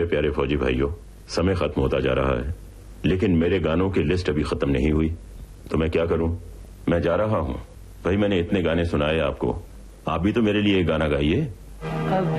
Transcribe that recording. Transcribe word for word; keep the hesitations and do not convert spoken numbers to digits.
प्यारे फौजी भाइयों, समय खत्म होता जा रहा है, लेकिन मेरे गानों की लिस्ट अभी खत्म नहीं हुई। तो मैं क्या करूं? मैं जा रहा हूं। भाई मैंने इतने गाने सुनाए आपको, आप भी तो मेरे लिए एक गाना गाइए।